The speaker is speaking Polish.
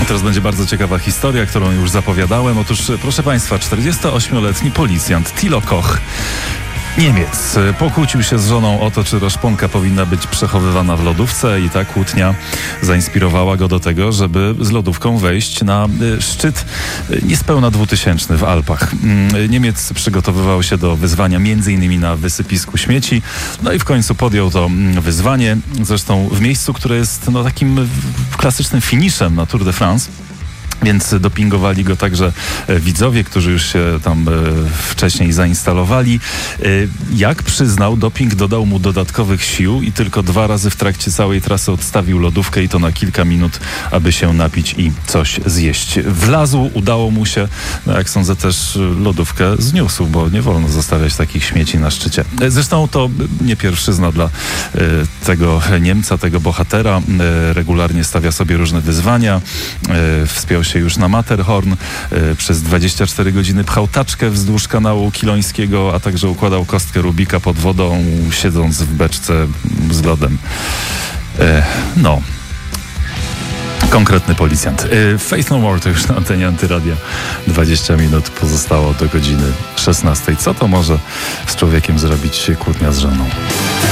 Teraz będzie bardzo ciekawa historia, którą już zapowiadałem. Otóż, proszę Państwa, 48-letni policjant Thilo Koch, Niemiec, pokłócił się z żoną o to, czy roszponka powinna być przechowywana w lodówce i ta kłótnia zainspirowała go do tego, żeby z lodówką wejść na szczyt niespełna 2000 w Alpach. Niemiec przygotowywał się do wyzwania m.in. na wysypisku śmieci, no i w końcu podjął to wyzwanie, zresztą w miejscu, które jest takim klasycznym finiszem na Tour de France. Więc dopingowali go także widzowie, którzy już się tam wcześniej zainstalowali. Jak przyznał, doping dodał mu dodatkowych sił i tylko 2 razy w trakcie całej trasy odstawił lodówkę i to na kilka minut, aby się napić i coś zjeść. Wlazł, udało mu się, jak sądzę też lodówkę zniósł, bo nie wolno zostawiać takich śmieci na szczycie. Zresztą to nie pierwszyzna dla tego Niemca, tego bohatera. Regularnie stawia sobie różne wyzwania. Wspiął się już na Matterhorn, przez 24 godziny pchał taczkę wzdłuż kanału Kilońskiego, a także układał kostkę Rubika pod wodą, siedząc w beczce z lodem. Konkretny policjant. Faith No More to już na antenie Antyradia. 20 minut pozostało do godziny 16. Co to może z człowiekiem zrobić kłótnia z żoną?